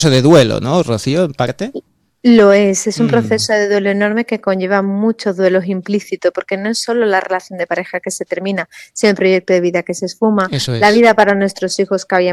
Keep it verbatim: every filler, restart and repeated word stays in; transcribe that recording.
de duelo, ¿no, Rocío, en parte? Lo es, es un Mm. proceso de duelo enorme que conlleva muchos duelos implícitos, porque no es solo la relación de pareja que se termina, sino el proyecto de vida que se esfuma, Eso la es. vida para nuestros hijos que había